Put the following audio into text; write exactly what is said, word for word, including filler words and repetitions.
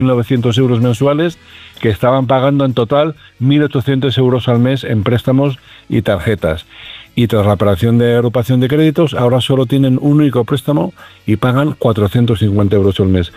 novecientos euros mensuales, que estaban pagando en total mil ochocientos euros al mes en préstamos y tarjetas. Y tras la operación de agrupación de créditos, ahora solo tienen un único préstamo y pagan cuatrocientos cincuenta euros al mes.